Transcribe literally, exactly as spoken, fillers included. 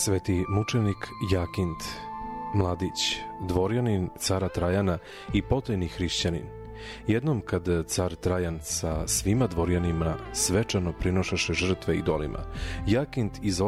Sveti mučenik Jakint, mladić, dvorjanin cara Trajana i potajni hrišćanin. Jednom kad car Trajan sa svima dvorjanima svečano prinošaše žrtve idolima, Jakint iz